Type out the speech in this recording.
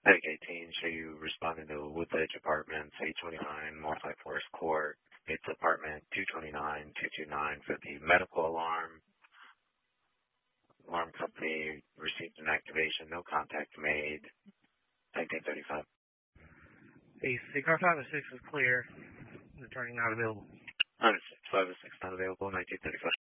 Peg 18, show you responding to Woodledge Apartments, 829 Multi-Forest Court. It's apartment 229-229 for the medical alarm. Alarm company received an activation, no contact made. 1935. The car 506 is clear. The attorney not available. 106, 506 not available, 1935.